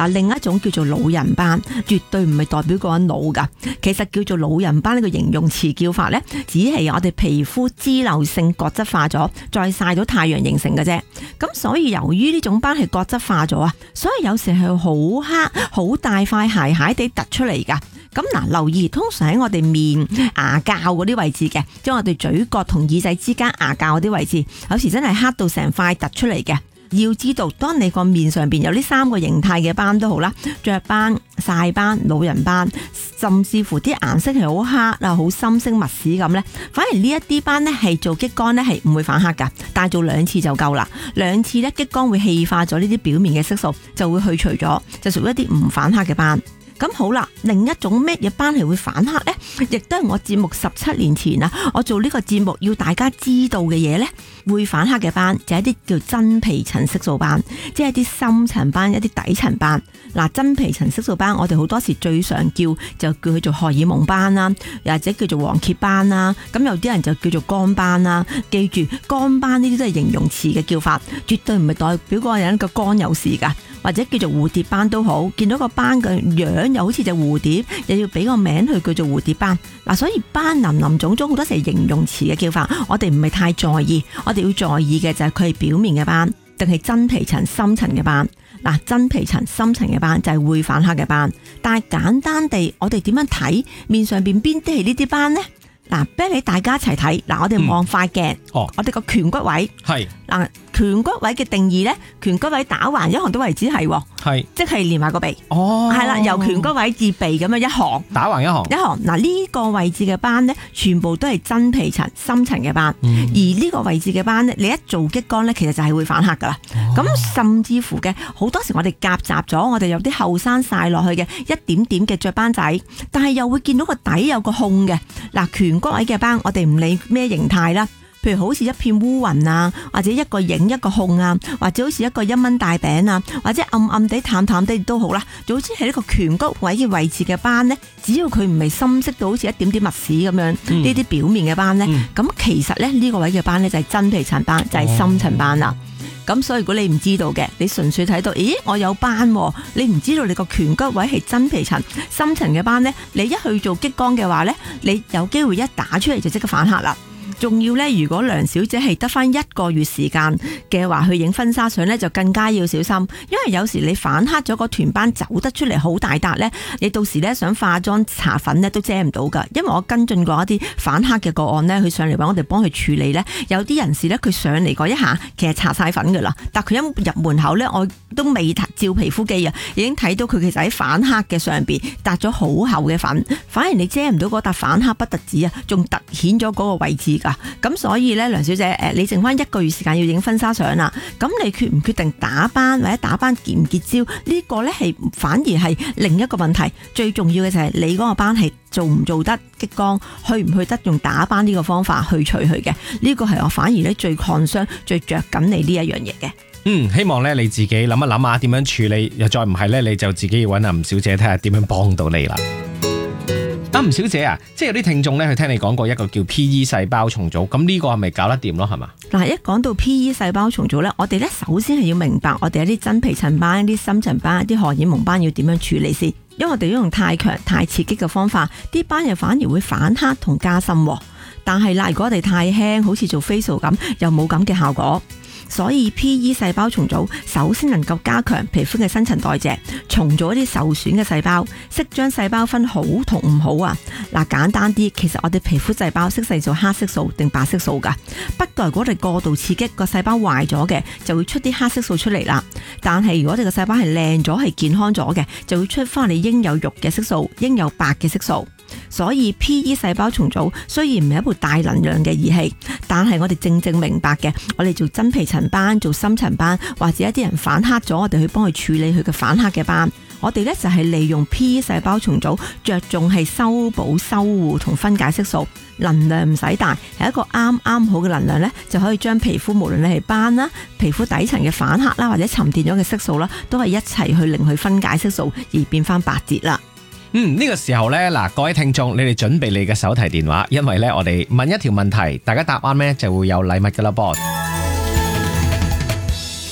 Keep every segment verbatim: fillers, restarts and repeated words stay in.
嗱，另一種叫做老人斑，絕對唔係代表個人老噶。其實叫做老人斑呢個形容詞叫法呢，只係我哋皮膚脂漏性角質化咗，再曬到太陽形成嘅啫。咁所以由於呢種斑係角質化咗啊，所以有時係好黑、好大塊鞋鞋地突出嚟噶。咁嗱，留意通常喺我哋面牙骹嗰啲位置嘅，即係我哋嘴角同耳仔之間牙骹嗰啲位置，有時真係黑到成塊突出嚟嘅。要知道，當你個面上邊有呢三個形態嘅斑都好啦，雀斑、曬斑、老人斑，甚至乎啲顏色係好黑啊、好深色墨屎咁呢，反而呢一啲斑呢係做激光呢係唔會反黑噶，但係做兩次就夠啦。兩次呢，激光會氣化咗呢啲表面嘅色素，就會去除咗，就屬於一啲唔反黑嘅斑。咁好啦，另一種咩嘢斑係會反黑呢？亦都係我節目十七年前啊，我做呢個節目要大家知道嘅嘢呢。會反黑嘅斑就係一啲叫真皮層色素斑，即係一啲深層斑、一啲底層斑。嗱，真皮層色素斑我哋好多時最常叫就叫佢做荷爾蒙斑啦，又或者叫做黃褐斑啦。咁有啲人就叫做肝斑啦。記住，肝斑呢啲都係形容詞嘅叫法，絕對唔係代表嗰個人個肝有事噶。或者叫做蝴蝶斑都好，見到個斑嘅樣又好似隻蝴蝶，又要俾個名去叫做蝴蝶斑。嗱，所以斑林林種種好多時係形容詞嘅叫法，我哋唔係太在意，我哋要在意嘅就係佢係表面嘅斑，定係真皮層深層嘅斑。嗱，真皮層深層嘅斑就係會反黑嘅斑，但係簡單地，我哋點樣睇面上邊邊啲係呢啲斑呢？嗱，俾你大家一齊睇。嗱，我哋望塊鏡，哦，我哋個顴骨位係嗱。顴骨位嘅定義咧，顴骨位打橫一行都為止係，係即係連埋個鼻，哦，係啦，由顴骨位至鼻咁樣一行，打橫一行，一行。嗱，呢個位置嘅斑咧，全部都係真皮層深層嘅斑，嗯、而呢個位置嘅斑咧，你一做激光咧，其實就係會反黑噶啦。咁、哦、甚至乎嘅好多時我哋夾雜咗，我哋有啲後生曬落去嘅一點點嘅雀斑仔，但係又會見到個底有個空嘅。嗱，顴骨位嘅斑，我哋唔理咩形態啦。譬如好似一片烏雲啊，或者一個影一個控啊，或者好似一個一蚊大餅啊，或者暗暗地淡淡地都好啦。總之係呢個顴骨位嘅位置嘅斑呢，只要佢唔係深色到好似一點點墨屎咁樣呢啲、嗯、表面嘅斑呢，咁、嗯、其實咧呢、呢個位嘅斑呢，就係真皮層斑，就係、是、深層斑啦。咁、哦、所以如果你唔知道嘅，你純粹睇到，咦我有斑，你唔知道你個顴骨位係真皮層深層嘅斑呢，你一去做激光嘅話呢，你有機會一打出嚟就即刻反黑啦。仲要咧，如果梁小姐係得翻一個月時間嘅話，去影婚紗相咧，就更加要小心，因為有時你反黑咗個團斑走得出嚟好大笪咧，你到時咧想化妝搽粉咧都遮唔到噶。因為我跟進過一啲反黑嘅個案咧，佢上嚟揾我哋幫佢處理咧，有啲人士咧佢上嚟嗰一下其實搽晒粉噶啦，但佢一入門口咧，我都未照皮膚機啊，已經睇到佢其實喺反黑嘅上邊搭咗好厚嘅粉，反而你遮唔到嗰笪反黑不特止啊，仲突顯咗嗰個位置噶。咁所以咧，梁小姐，誒，你剩翻一個月時間要影婚紗相啦，咁你決唔決定打斑或者打斑結唔結焦？呢個咧係反而係另一個問題。最重要嘅就係你嗰個斑係做唔做得激光，去唔去得用打斑呢個方法去除佢嘅？呢個係我反而咧最 concern、最着緊你呢一樣嘢嘅。 嗯，希望咧你自己諗一諗下點樣處理，又再唔係咧你就自己要揾阿吳小姐睇下點樣幫到你啦。阿吳小姐啊，即係有啲聽眾咧，佢聽你講過一個叫 P E 細胞重組，咁呢個係咪搞得掂咯？係嘛？ 嗱，一講到 P E 細胞重組咧，我哋咧首先係要明白我哋有啲真皮層斑、啲深層斑、啲荷爾蒙斑要點樣處理先，因為我哋用太強、太刺激嘅方法，啲斑又反而會反黑同加深。但係啦，如果我哋太輕，好似做 facial 咁，又冇咁嘅效果。所以 P E 細胞重組首先能夠加強皮膚嘅新陳代謝，重組一啲受損嘅細胞，識將細胞分好同唔好啊！嗱，簡單啲，其實我哋皮膚細胞識製造黑色素定白色素噶。不過如果我哋過度刺激個細胞壞咗嘅，就會出啲黑色素出嚟啦。但係如果我哋個細胞係靚咗、係健康咗嘅，就會出翻你應有肉嘅色素、應有白嘅色素。所以 P E 細胞重組雖然唔係一部大能量嘅儀器，但係我哋正正明白嘅，我哋做真皮層斑、做深層斑，或者一啲人反黑咗，我哋去幫佢處理佢嘅反黑嘅斑。我哋咧就係利用 P E 細胞重組，着重係修補、修護同分解色素，能量唔使大，係一個啱啱好嘅能量咧，就可以將皮膚無論你係斑啦、皮膚底層嘅反黑啦，或者沉澱咗嘅色素啦，都係一齊去令佢分解色素而變翻白潔啦。 嗯，呢、這個時候呢，嗱，各位聽眾，你哋準備你嘅手提電話，因為呢，我哋問一條問題，大家答啱呢就會有禮物噶啦噃。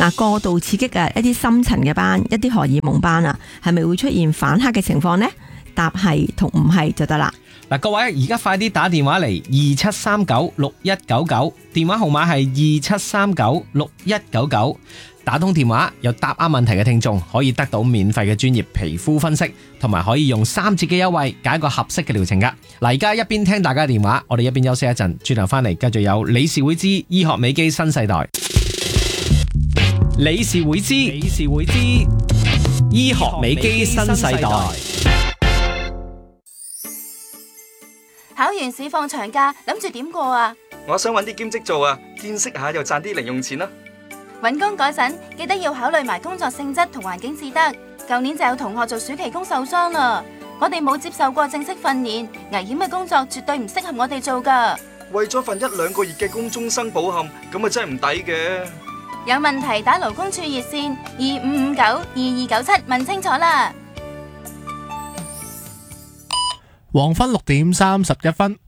嗱，過度刺激嘅一啲深層嘅斑，一啲荷爾蒙斑啊，係咪會出現反黑嘅情況呢？答係同唔係就得啦。 嗱，各位而家快啲打電話嚟二七三九六一九九，電話號碼係二七三九六一九九。打通電話有答啱問題嘅聽眾可以得到免費嘅專業皮膚分析，同埋可以用三折嘅優惠揀一個合適嘅療程噶。嗱，而家一邊聽大家電話，我哋一邊休息一陣，轉頭翻嚟繼續有理事會之醫學美肌新世代。理事會之理事會之醫學美肌新世代。 考完試放長假，諗住點過啊？ 我想揾啲兼職做啊，見識下又賺啲零用錢啦。 揾工嗰陣記得要考慮埋工作性質同環境至得。舊年就有同學做暑期工受傷啦。我哋冇接受過正式訓練，危險嘅工作絕對唔適合我哋做噶。 為咗份一兩個月嘅工終生抱憾，咁啊真係唔抵嘅。 有問題打勞工處熱線二五五九二二九七問清楚啦。 黃昏六點三十一分。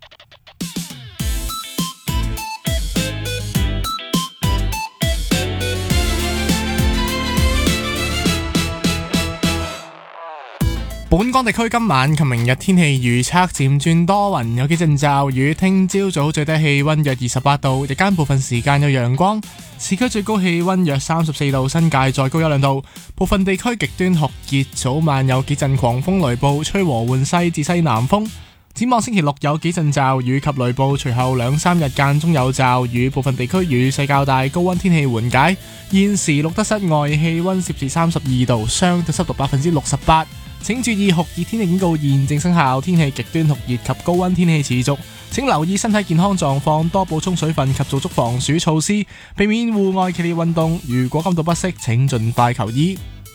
本港地區今晚及明日天氣預測漸轉多雲，有幾陣驟雨。聽朝早最低氣溫約二十八度，日間部分時間有陽光。市區最高氣溫約三十四度，新界再高一兩度。部分地區極端酷熱，早晚有幾陣狂風雷暴，吹和緩西至西南風。展望星期六有幾陣驟雨及雷暴，隨後兩三日間中有驟雨，部分地區雨勢較大，高溫天氣緩解。現時錄得室外氣溫攝氏三十二度，相對濕度百分之六十八。請注意酷熱天氣警告現正生效，天氣極端酷熱及高溫天氣持續，請留意身體健康狀況，多補充水分及做足防暑措施，避免戶外劇烈運動。如果感到不適，請盡快求醫。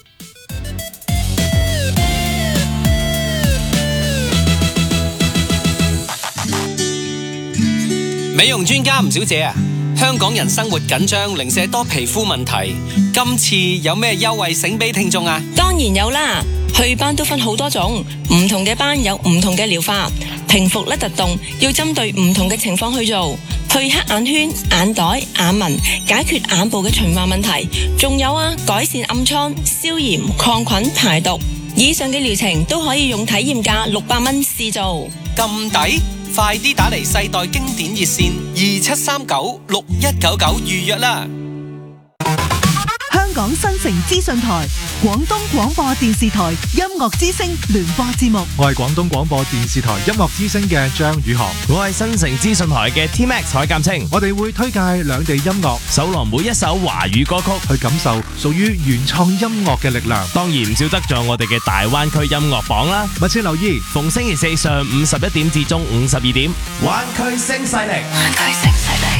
美容專家吳小姐啊，香港人生活緊張，零舍多皮膚問題，今次有咩優惠醒俾聽眾啊？ 當然有啦，祛斑都分好多種，唔同嘅斑有唔同嘅療法，平復甩突動要針對唔同嘅情況去做，去黑眼圈、眼袋、眼紋，解決眼部嘅循環問題，仲有啊，改善暗瘡、消炎、抗菌、排毒，以上嘅療程都可以用體驗價六百蚊試做， 咁抵？快啲打嚟世代經典熱線二七三九六一九九預約啦！ 香港新城資訊台、廣東廣播電視台音樂之聲聯播節目。 我係廣東廣播電視台音樂之聲嘅張宇航， 我係新城資訊台嘅 T Max 蔡鑑清。 我哋會推介兩地音樂， 搜羅每一首華語歌曲， 去感受屬於原創音樂嘅力量。 當然唔少得咗我哋嘅大灣區音樂榜啦。 密切留意， 逢星期四上午十一點至中午十二點，灣區聲勢力，灣區聲勢力。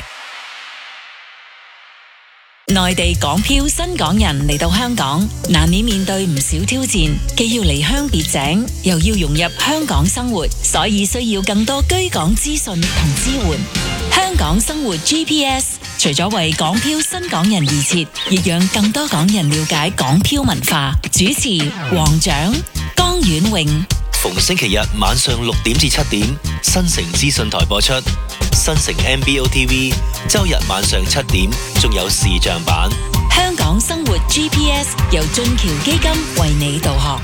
內地港漂新港人嚟到香港，難免面對唔少挑戰，既要離鄉別井，又要融入香港生活，所以需要更多居港資訊同支援。香港生活 G P S 除咗為港漂新港人而設，亦讓更多港人了解港漂文化。主持黃獎、江婉穎。 逢星期日晚上六點至七點，新城資訊台播出；新城 M B O T V 周日晚上七點，仲有視像版。 香港生活 G P S 由俊橋基金為你導航。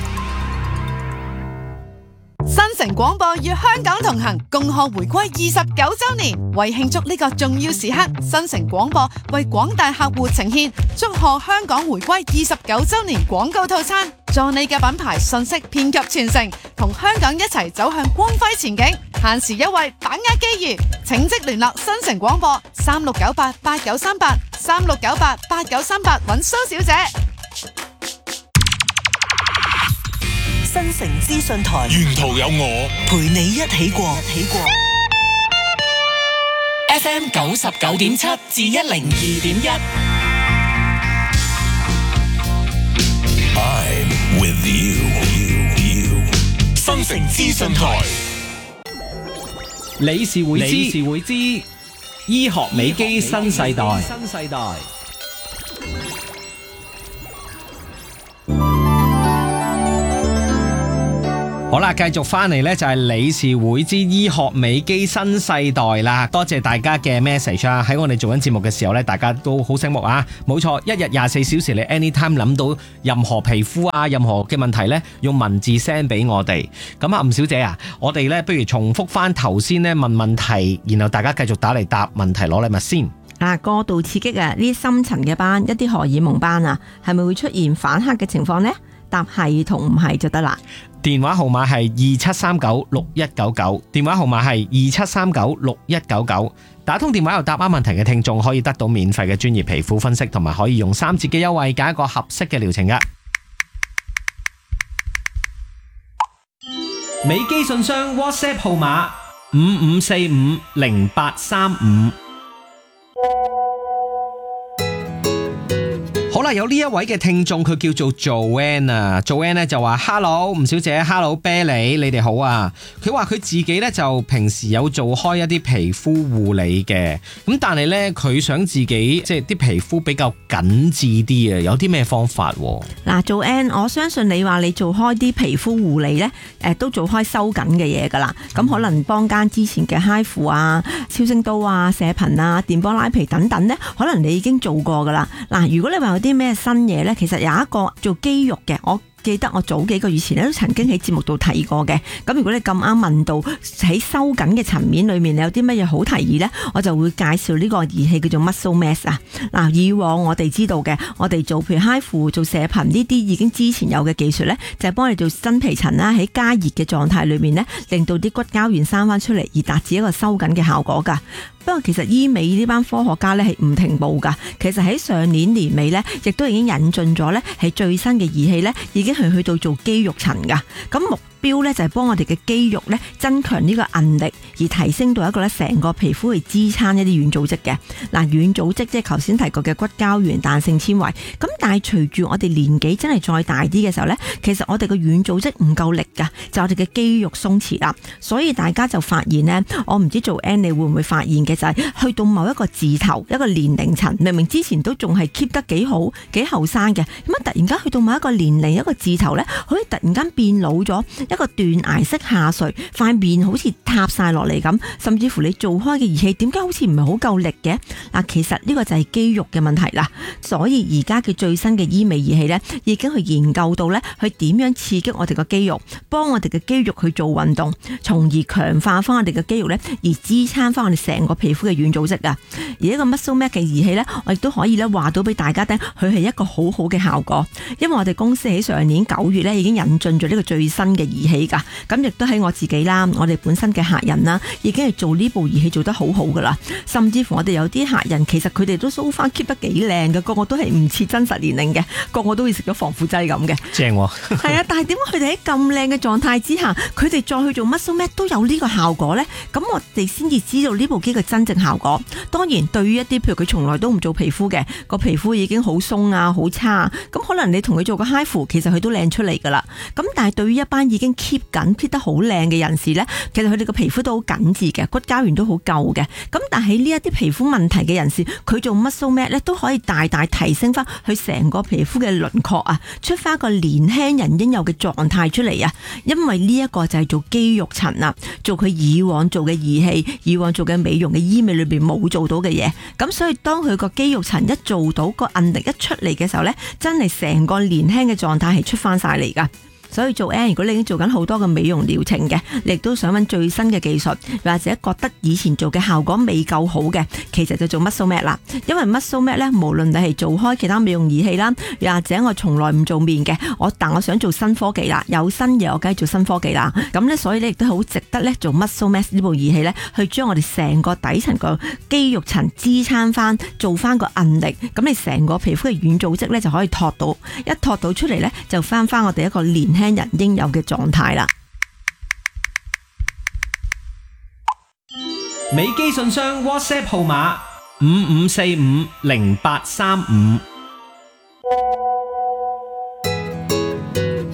新城廣播與香港同行，共賀回歸二十九周年。為慶祝呢個重要時刻，新城廣播為廣大客戶呈現祝賀香港回歸二十九周年廣告套餐，助你嘅品牌信息遍及全城，同香港一齊走向光輝前景。限時優惠，把握機遇，請即聯絡新城廣播三六九八八九三八三六九八八九三八揾蘇小姐。 新城資訊台， 沿途有我陪你一起過。 一起過 F M 九十九點七至一零二點一。 I'm with you, you, you。新城資訊台， 理事會知，理事會知，醫學美肌新世代。新世代。 好啦，繼續翻嚟呢，就係理事會之醫學美肌新世代啦，多謝大家嘅 message 啊！喺我哋做緊節目嘅時候呢，大家都好醒目啊！冇錯，一日廿四小時你 anytime 諗到任何皮膚啊、任何嘅問題呢，用文字 send 俾我哋。咁啊，吳小姐啊，我哋呢不如重複翻頭先呢問問題，然後大家繼續打嚟答問題攞禮物先。 啊，過度刺激啊，呢啲深層嘅斑，一啲荷爾蒙斑啊，係咪會出現反黑嘅情況呢？答係同唔係就得啦。 電話號碼係二七三九六一九九，電話號碼係二七三九六一九九。打通電話又答啱問題嘅聽眾可以得到免費嘅專業皮膚分析，同埋可以用三折嘅優惠揀一個合適嘅療程㗎。美肌信箱 WhatsApp 號碼五五四五零八三五。好啦，有呢一位嘅聽眾，佢叫做 Joanne 啊 ，Joanne 咧就話 Hello 吳小姐 ，Hello 啤梨，你哋好啊。佢話佢自己咧就平時有做開一啲皮膚護理嘅，咁但係咧佢想自己即係啲皮膚比較緊緻啲啊，有啲咩方法？ 嗱，Joanne，我相信你話你做開啲皮膚護理咧，誒都做開收緊嘅嘢噶啦，咁可能坊間之前嘅 H I F U 啊、超聲刀啊、射頻啊、電波拉皮等等咧，可能你已經做過噶啦。嗱，如果你話有啲咩新嘢呢？其實有一個做肌肉嘅，我記得我早幾個月前咧都曾經喺節目度提過嘅。咁如果你咁啱問到喺收緊嘅層面裏面，你有啲乜嘢好提議呢？我就會介紹呢個儀器叫做 Muscle Mass 啊。嗱，以往我哋知道嘅，我哋做譬如 H I F U 做射頻呢啲已經之前有嘅技術呢，就係幫你做真皮層啦，喺加熱嘅狀態裏面呢，令到啲骨膠原生翻出嚟，而達至一個收緊嘅效果噶。不過其實醫美呢班科學家咧係唔停步噶，其實喺上年年尾咧，亦都已經引進咗咧係最新嘅儀器咧，已經係去到做肌肉層噶。咁目標咧就係幫我哋嘅肌肉咧增強呢個韌力，而提升到一個咧成個皮膚去支撐一啲軟組織嘅。嗱，軟組織即係頭先提過嘅骨膠原、彈性纖維。咁但係隨住我哋年紀真係再大啲嘅時候咧，其實我哋嘅軟組織唔夠力噶，就我哋嘅肌肉鬆弛啦。所以大家就發現咧，我唔知做 Ann 你會唔會發現嘅就係、是、去到某一個字頭一個年齡層，明明之前都仲係 keep 得幾好幾後生嘅，咁啊突然間去到某一個年齡一個字頭咧，可以突然間變老咗。一個斷崖式下垂，塊面好似塌晒落嚟咁，甚至乎你做開嘅儀器點解好似唔係好夠力嘅？嗱，其實呢個就係肌肉嘅問題啦。所以而家嘅最新嘅醫美儀器呢，已經去研究到呢，去點樣刺激我哋個肌肉，幫我哋嘅肌肉去做運動，從而強化翻我哋嘅肌肉呢，而支撐翻我哋成個皮膚嘅軟組織啊。而一個 Muscle Max 嘅儀器呢，我亦都可以咧話到俾大家聽，佢係一個好好嘅效果。因為我哋公司喺上年九月呢，已經引進咗呢個最新嘅儀器噶，咁亦都喺我自己啦，我哋本身嘅客人啦，已經係做呢部儀器做得好好噶啦。甚至乎我哋有啲客人，其實佢哋都 so far keep 得幾靚嘅，個個都係唔似真實年齡嘅，個個都會食咗防腐劑咁嘅。 正喎， 係啊，但係點解佢哋喺咁靚嘅狀態之下，佢哋再去做 Muscle Max 都有呢個效果呢？咁我哋先至知道呢部機嘅真正效果。當然，對於一啲譬如佢從來都唔做皮膚嘅，個皮膚已經好鬆啊、好差啊，咁可能你同佢做個 H I F U， 其實佢都靚出嚟噶啦。咁但係對於一班已經 keep 緊 keep 得好靚嘅人士呢，其實佢哋個皮膚都好緊緻嘅，骨膠原都好夠嘅。咁但係呢一啲皮膚問題嘅人士，佢做 Muscle Max 咧都可以大大提升翻佢成個皮膚嘅輪廓啊，出翻一個年輕人應有嘅狀態出嚟啊。因為呢一個就係做肌肉層啊，做佢以往做嘅儀器、以往做嘅美容嘅醫美裏邊冇做到嘅嘢。咁所以當佢個肌肉層一做到個韌力一出嚟嘅時候呢，真係成個年輕嘅狀態係出翻晒嚟噶。所以做 N， 如果你已經做緊好多嘅美容療程嘅，你亦都想揾最新嘅技術，或者覺得以前做嘅效果未夠好嘅，其實就做 Muscle Max 啦。因為 Muscle Max 咧，無論你係做開其他美容儀器啦，又或者我從來唔做面嘅，我但我想做新科技啦，有新嘢我梗係做新科技啦。咁咧，所以咧亦都好值得咧做 Muscle Max 呢部儀器咧，去將我哋成個底層個肌肉層支撐翻，做翻個韌力。咁你成個皮膚嘅軟組織咧就可以托到，一托到出嚟咧就翻翻我哋一個年輕輕人應有嘅狀態啦。 美肌信箱 WhatsApp 號碼五五四五零八三五。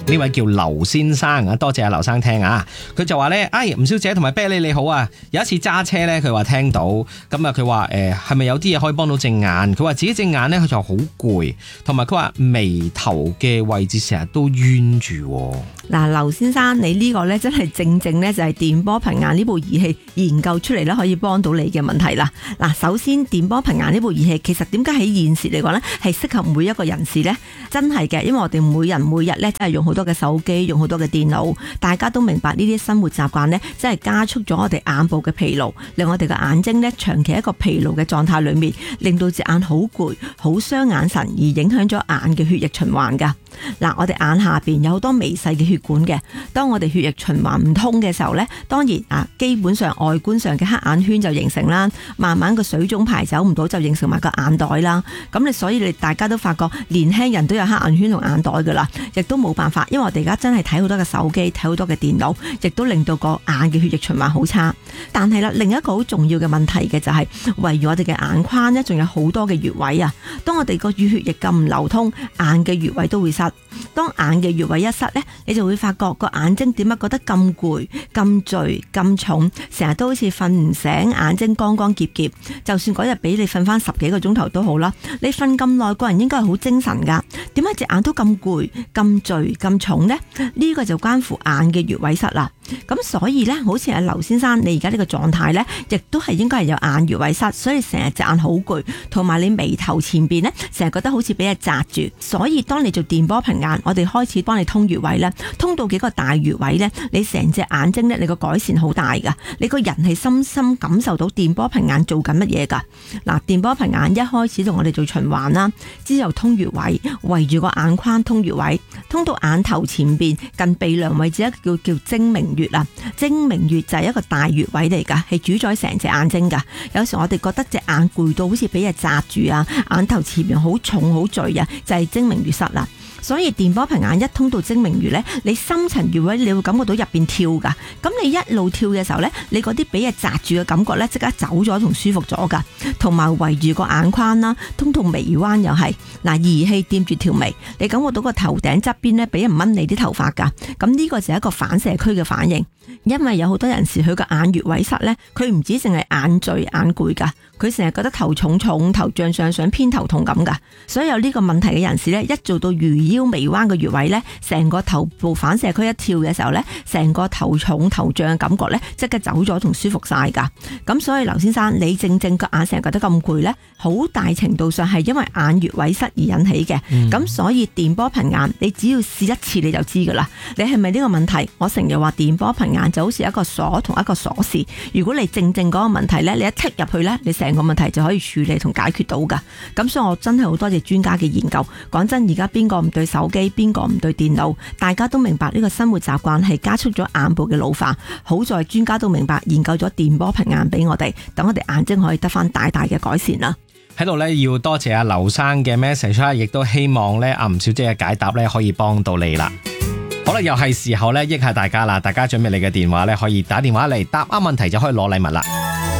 呢位叫劉先生啊，多謝阿劉生聽啊。佢就話呢：「哎，吳小姐同埋啤梨你好啊！有一次揸車呢，佢話聽到咁啊，佢話誒係咪有啲嘢可以幫到隻眼？佢話自己隻眼呢，佢就好攰，同埋佢話眉頭嘅位置成日都冤住。 嗱，劉先生，你呢個呢，真係正正呢，就係電波頻眼呢部儀器研究出嚟呢，可以幫到你嘅問題啦。嗱，首先電波頻眼呢部儀器其實點解喺現時嚟講呢，係適合每一個人士呢？真係嘅，因為我哋每人每日呢，真係用好多嘅手機，用好多嘅電腦，大家都明白呢啲生活習慣呢，真係加速咗我哋眼部嘅疲勞，令我哋嘅眼睛呢，長期一個疲勞嘅狀態裏面，令到隻眼好攰，好傷眼神，而影響咗眼嘅血液循環噶。嗱，我哋眼下邊有好多微細嘅血管嘅，當我哋血液循環唔通嘅時候呢，當然啊，基本上外觀上嘅黑眼圈就形成啦，慢慢個水腫排走唔到，就形成埋個眼袋啦。咁你所以你大家都發覺年輕人都有黑眼圈同眼袋噶啦，亦都冇辦法，因為我哋而家真係睇好多嘅手機，睇好多嘅電腦，亦都令到個眼嘅血液循環好差。但係啦，另一個好重要嘅問題嘅就係圍住我哋嘅眼眶呢，仲有好多嘅穴位啊。當我哋個血液咁唔流通，眼嘅穴位都會塞。當眼嘅穴位一塞呢，你就會發覺個眼睛點解覺得咁攰、咁攰、咁重，成日都好似瞓唔醒，眼睛乾乾澀澀。就算嗰日俾你瞓翻十幾個鐘頭都好啦，你瞓咁耐，個人應該係好精神噶。點解隻眼都咁攰、咁攰、咁重呢？呢個就關乎眼嘅穴位塞啦。咁所以呢，好似阿劉先生你而家呢個狀態呢，亦都係應該係有眼穴位塞，所以成日隻眼好攰，同埋你眉頭前邊呢，成日覺得好似俾人紮住。所以當你做電波頻眼，我哋開始幫你通穴位呢，通到幾個大穴位呢，你成隻眼睛呢，你個改善好大噶，你個人係深深感受到電波頻眼做緊乜嘢噶。嗱，電波頻眼一開始同我哋做循環啦，之後通穴位，圍住個眼眶通穴位，通到眼頭前邊近鼻梁位置一個叫叫睛明穴啊，睛明穴就係一個大穴位嚟噶，係主宰成隻眼睛噶。有時我哋覺得隻眼攰到好似俾人紮住啊，眼頭前面好重好墜啊，就係睛明穴塞啦。所以電波頻眼一通到睛明穴呢，你深層穴位你會感覺到入邊跳噶，咁你一路跳嘅時候呢，你嗰啲俾人紮住嘅感覺呢，即刻走咗同舒服咗噶，同埋圍住個眼眶啦，通到眉彎又係嗱，儀器掂住條眉，你感覺到個頭頂側邊呢，俾人掹你啲頭髮噶，咁呢個就係一個反射區嘅反應。因為有好多人士佢個眼穴位塞呢，佢唔止淨係眼墜眼攰噶，佢成日覺得頭重重、頭脹上上、偏頭痛咁噶，所以有呢個問題嘅人士呢，一做到魚腰眉彎嘅穴位呢，成個頭部反射區一跳嘅時候呢，成個頭重頭脹嘅感覺呢，即刻走咗同舒服晒噶。咁所以劉先生，你正正個眼成日覺得咁攰呢，好大程度上係因為眼穴位塞而引起嘅。咁、嗯、所以電波頻眼，你只要試一次你就知噶啦。你係咪呢個問題？我成日話電波頻眼就好似一個鎖同一個鎖匙，如果你正正嗰個問題呢，你一剔入去呢，你成個問題就可以處理同解決到噶。咁所以我真係好多謝專家嘅研究。講真，而家邊個唔對手機，邊個唔對電腦，大家都明白呢個生活習慣係加速咗眼部嘅老化。好在專家都明白，研究咗電波頻眼俾我哋，等我哋眼睛可以得翻大大嘅改善啦。 喺度呢，要多謝阿劉生嘅 message 啦，亦都希望呢阿吳小姐嘅解答呢可以幫到你啦。好啦，又係時候呢，益下大家啦，大家準備你嘅電話呢，可以打電話嚟答啱問題就可以攞禮物啦。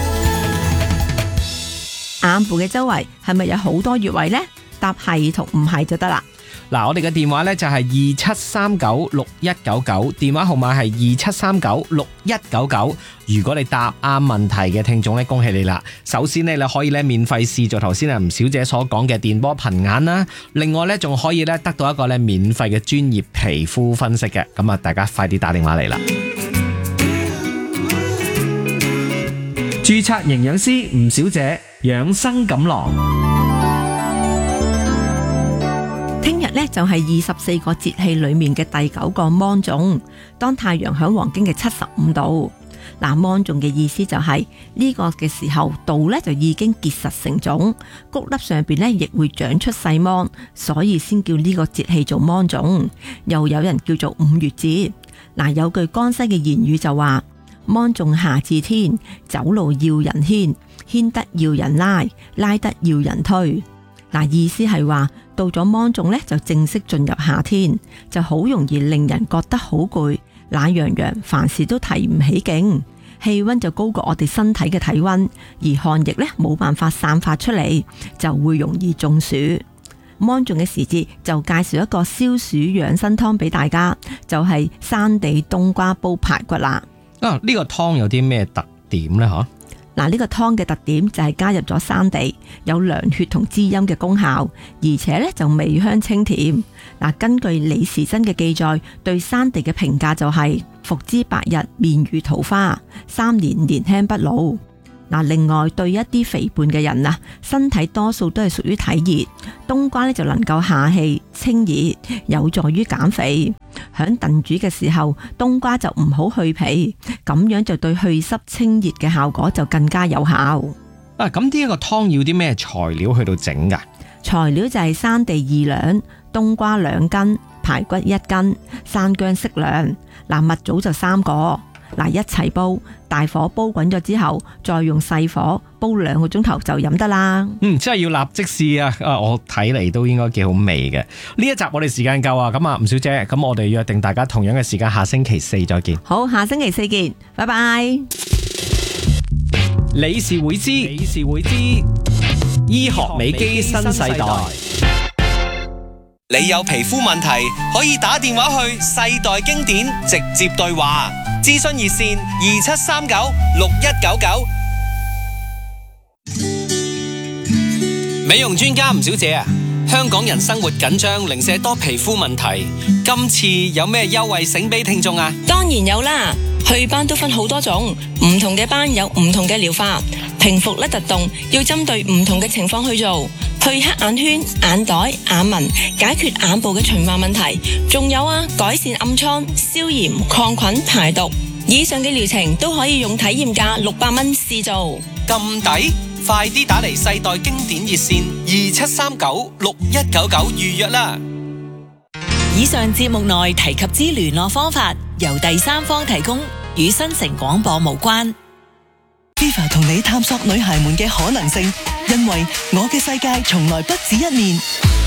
眼部嘅周圍係咪有好多穴位呢？答係同唔係就得啦。 嗱，我哋嘅電話呢就係二七三九六一九九，電話號碼係二七三九六一九九。如果你答啱問題嘅聽眾呢，恭喜你啦！首先呢，你可以呢免費試做頭先阿吳小姐所講嘅電波頻眼啦，另外呢，仲可以呢得到一個呢免費嘅專業皮膚分析嘅。咁啊，大家快啲打電話嚟啦！ 註冊營養師吳小姐，養生錦囊。 聽日呢，就係二十四個節氣裏面嘅第九個芒種，當太陽響黃經嘅七十五度。嗱，芒種嘅意思就係、是、呢、這個嘅時候稻呢就已經結實成種，穀粒上邊呢亦會長出細芒，所以先叫呢個節氣做芒種。又有人叫做五月節。嗱，有句江西嘅言語就話：芒種下至天，走路要人牽，牽得要人拉，拉得要人推。嗱，意思係話到咗芒種呢，就正式進入夏天，就好容易令人覺得好攰，懶洋洋，凡事都提唔起勁，氣溫就高過我哋身體嘅體溫，而汗液呢冇辦法散發出嚟，就會容易中暑。 芒種嘅時節就介紹一個消暑養生湯俾大家，就係山地冬瓜煲排骨啦。 啊，呢個湯有啲咩特點呢？吓？ 嗱，呢個湯嘅特點就係加入咗山地，有涼血同滋陰嘅功效，而且咧就味香清甜。嗱，根據李時珍嘅記載，對山地嘅評價就係服之百日，面如桃花，三年年輕不老。嗱，另外對一啲肥胖嘅人啊，身體多數都係屬於體熱，冬瓜咧就能夠下氣清熱，有助於減肥。響燉煮嘅時候，冬瓜就唔好去皮，咁樣就對去濕清熱嘅效果就更加有效。 啊，咁呢一個湯要啲咩材料去到整噶？ 材料就係山地二兩，冬瓜兩斤，排骨一斤，山薑適量。嗱，蜜棗就三個。嗱，一齊煲，大火煲滾咗之後，再用細火煲兩個鐘頭就飲得啦。 嗯，真係要立即試啊！啊，我睇嚟都應該幾好味嘅。呢一集我哋時間夠啊，咁啊，吳小姐，咁我哋約定大家同樣嘅時間，下星期四再見。 好，下星期四見，拜拜。 理事會知，理事會知，醫學美肌新世代。 你有皮膚問題，可以打電話去世代經典直接對話。諮詢熱線二七三九六一九九。美容專家吳小姐啊，香港人生活緊張，零舍多皮膚問題，今次有咩優惠醒俾聽眾啊？ 當然有啦，祛斑都分好多種，唔同嘅斑有唔同嘅療法，平復甩突動要針對唔同嘅情況去做。去黑眼圈、眼袋、眼紋，解決眼部嘅循環問題。仲有啊，改善暗瘡、消炎、抗菌、排毒。以上嘅療程都可以用體驗價六百蚊試做。 咁抵？快啲打嚟世代經典熱線二七三九六一九九預約啦！ 以上節目內提及之聯絡方法由第三方提供，與新城廣播無關。 Viva 同你探索女孩們嘅可能性，因為我嘅世界從來不止一面。